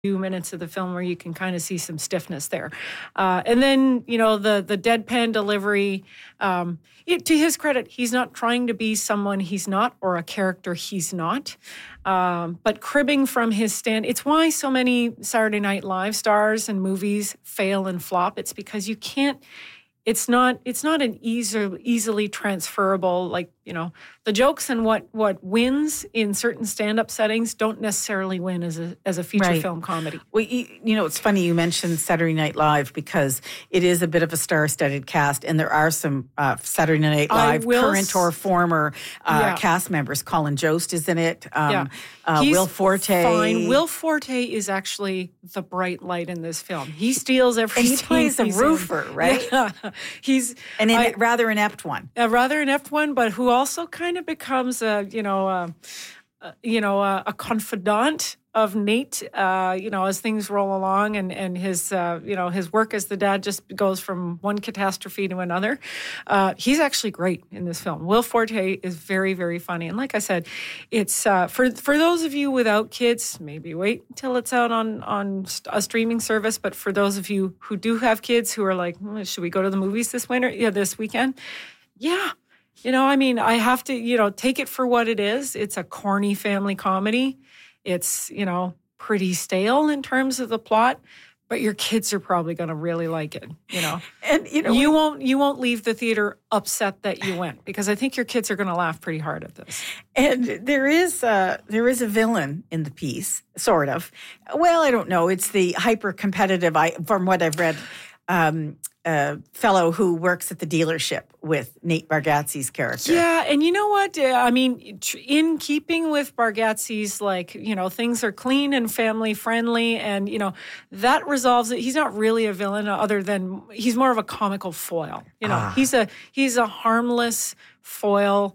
few minutes of the film where you can kind of see some stiffness there. And then, the deadpan delivery, to his credit, he's not trying to be someone he's not or a character he's not. But cribbing from his stand, it's why so many Saturday Night Live stars and movies fail and flop. It's because you can't, it's not an easily transferable, the jokes and what wins in certain stand-up settings don't necessarily win as a feature film comedy. Well, it's funny you mentioned Saturday Night Live because it is a bit of a star-studded cast, and there are some Saturday Night Live current or former cast members. Colin Jost is in it. Will Forte. Fine. Will Forte is actually the bright light in this film. He steals every scene. And he plays a roofer, right? Yeah. He's a rather inept one. A rather inept one, but who also kind of becomes a confidant of Nate, as things roll along, and his work as the dad just goes from one catastrophe to another. He's actually great in this film. Will Forte is very, very funny, and like I said, it's for those of you without kids, maybe wait until it's out on a streaming service. But for those of you who do have kids who are like, should we go to the movies this weekend? Yeah. I have to, take it for what it is. It's a corny family comedy. It's, pretty stale in terms of the plot, but your kids are probably going to really like it, And, you won't leave the theater upset that you went, because I think your kids are going to laugh pretty hard at this. And there is a villain in the piece, sort of. Well, I don't know. It's the hyper-competitive, from what I've read, fellow who works at the dealership with Nate Bargatze's character. Yeah, and you know what? In keeping with Bargatze's, things are clean and family friendly, and, that resolves it. He's not really a villain other than he's more of a comical foil. He's a harmless foil.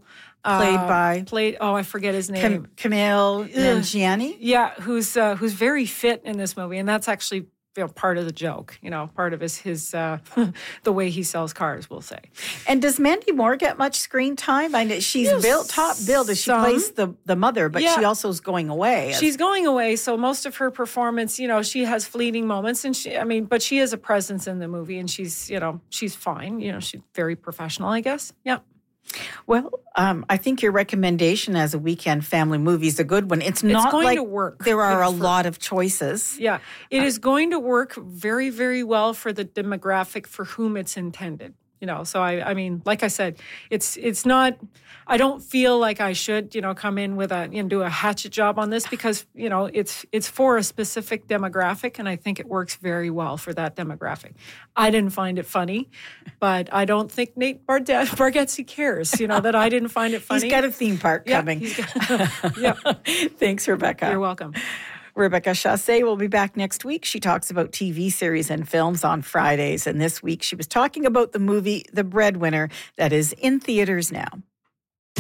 I forget his name. Camille Nanjiani? Yeah, who's very fit in this movie, and that's actually part of the joke, part of his the way he sells cars, we'll say. And does Mandy Moore get much screen time? I know she's top billed as she plays the mother, but she also is going away. She's going away, so most of her performance, she has fleeting moments, and but she has a presence in the movie, and she's fine. She's very professional, I guess. Yeah. Well, I think your recommendation as a weekend family movie is a good one. It's not going to work. There are a lot of choices. Yeah, it is going to work very, very well for the demographic for whom it's intended. So I mean, like I said, it's not. I don't feel like I should, come in with do a hatchet job on this, because it's for a specific demographic, and I think it works very well for that demographic. I didn't find it funny, but I don't think Nate Bargatze cares. That I didn't find it funny. He's got a theme park coming. Yeah. Thanks, Rebecca. You're welcome. Rebecca Chassé will be back next week. She talks about TV series and films on Fridays. And this week she was talking about the movie The Breadwinner that is in theaters now.